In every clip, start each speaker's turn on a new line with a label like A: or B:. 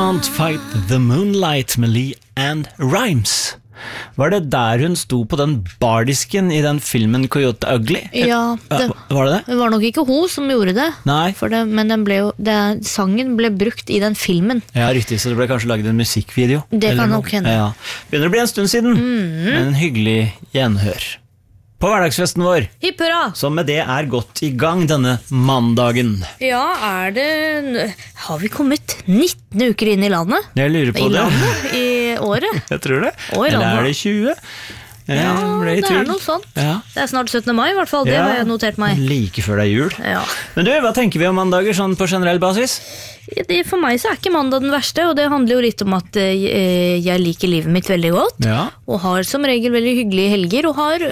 A: Can't Fight the Moonlight med Lee and Rhymes. Var det der hun sto på den bardisken i den filmen Coyote Ugly?
B: Ja,
A: var det det?
B: Det var nok ikke hun som gjorde det.
A: Nei.
B: Men sangen ble brukt i den filmen.
A: Ja, riktig, så det ble kanskje laget en musikkvideo.
B: Det kan nok hende.
A: Ja. Begynner å bli en stund siden, men en hyggelig gjenhør. På hverdagsfesten vår,
B: Hipp hurra!
A: som med det godt i gang denne mandagen.
B: Ja, har vi kommet 19 uker inn i landet?
A: Jeg lurer på det.
B: I året?
A: Jeg tror det.
B: Og i
A: Eller
B: landet.
A: det 20?
B: Ja, det noe sånt.
A: Ja.
B: Det snart 17. mai i hvert fall, det har jeg notert meg.
A: Like før det jul.
B: Ja.
A: Men du, hva tenker vi om mandager sånn på generell basis?
B: For meg så ikke mandag den verste, og det handler jo litt om at jeg liker livet mitt veldig godt, og har som regel veldig hyggelige helger, og har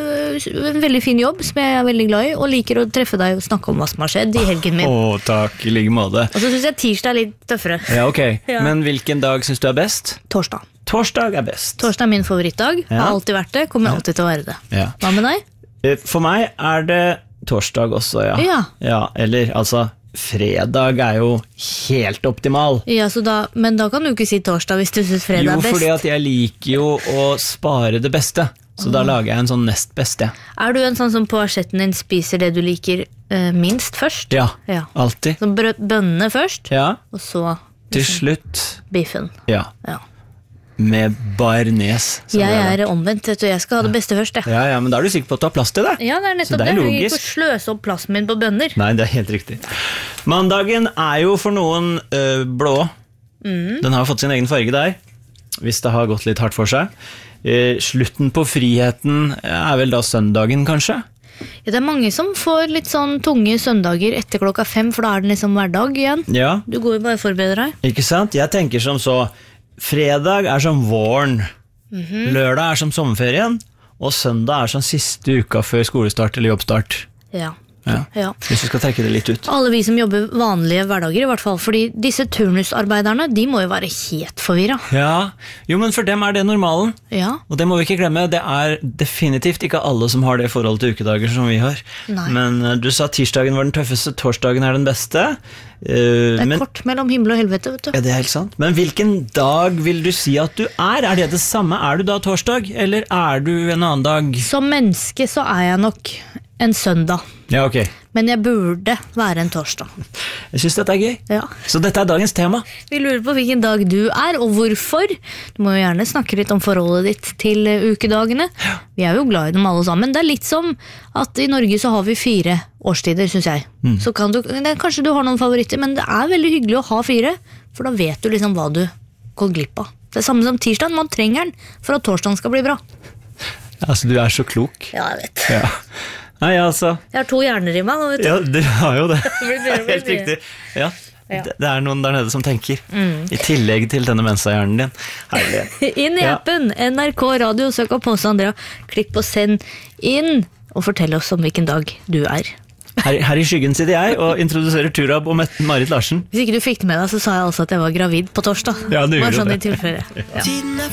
B: en veldig fin jobb som jeg veldig glad i, og liker å treffe deg og snakke om hva som har skjedd i helgen min.
A: Takk, i like måte.
B: Og så synes jeg tirsdag litt tøffere.
A: Ja, ok. Men hvilken dag synes du best?
B: Torsdag.
A: Torsdag best.
B: Torsdag min favorittdag, har alltid vært det, kommer alltid til å være det.
A: Ja.
B: Hva med deg?
A: For meg det torsdag også, ja. Eller, altså, fredag jo helt optimal.
B: Ja, men da kan du ikke si torsdag hvis du synes fredag best.
A: Jo, fordi at jeg liker jo å spare det beste. Så da lager jeg en sånn nest beste.
B: Er du en sånn som på asjetten din spiser det du liker minst først?
A: Ja, alltid.
B: Så bønnene først, og så
A: til slutt
B: biffen.
A: Ja. Med barnes.
B: Jeg omvendt, vet du. Jeg skal ha det beste først.
A: Ja, men da du sikker på at du har plass til det.
B: Ja, det nettopp det. Jeg vil ikke sløse opp plassen min på bønner.
A: Nei, det helt riktig. Mandagen jo for noen blå. Den har fått sin egen farge der, hvis det har gått litt hardt for seg. Slutten på friheten vel da søndagen, kanskje?
B: Ja, det mange som får litt sånn tunge søndager etter 5:00, for da den liksom hverdag igjen.
A: Ja.
B: Du går jo bare og forbereder deg.
A: Ikke sant? Jeg tenker som så, fredag som våren, lørdag som sommerferien, og søndag som siste uka før skolestart eller jobbstart.
B: Ja.
A: Hvis du skal trekke det litt ut.
B: Alle vi som jobber vanlige hverdager i hvert fall, fordi disse turnusarbeiderne, de må jo være helt forvirret.
A: Ja, jo, men for dem det normalen.
B: Ja.
A: Og det må vi ikke glemme, det definitivt ikke alle som har det forholdet til ukedager som vi har.
B: Nei.
A: Men du sa tirsdagen var den tøffeste, torsdagen den beste.
B: Det kort mellom himmel og helvete, vet du.
A: Ja, det helt sant. Men hvilken dag vil du si at du det det samme? Du da torsdag, eller du en annen dag?
B: Som menneske så jeg nok en søndag.
A: Ja, ok.
B: Men jeg burde være en torsdag.
A: Jeg synes dette gøy.
B: Ja.
A: Så dette dagens tema.
B: Vi lurer på hvilken dag du og hvorfor. Du må jo gjerne snakke litt om forholdet ditt til ukedagene. Vi jo glad i dem alle sammen. Det litt som at i Norge så har vi 4 årstider, synes jeg. Så kanskje du har noen favoritter, men det veldig hyggelig å ha 4, for da vet du liksom hva du går glipp av. Det samme som tirsdagen, man trenger den for at torsdagen skal bli bra.
A: Altså, du så klok.
B: Ja, jeg vet.
A: Ja. Nei, altså.
B: Jeg har 2 hjerner i meg nå, vet du.
A: Ja, du har jo det.
B: Helt
A: Helt riktig. Ja. Det noen der nede som tenker. I tillegg til denne mensahjernen din. Herlig.
B: Inn i appen, NRK Radio, søk opp hos Andrea. Klikk på send inn, og fortell oss om hvilken dag du
A: Her i skyggen sitter jeg og introduserer Turab og Marit Larsen.
B: Hvis ikke du fikk det med deg, så sa jeg altså at jeg var gravid på torsdag.
A: Ja, du gjorde
B: sånn
A: det.
B: I tilfelle. Ja.
C: Tiden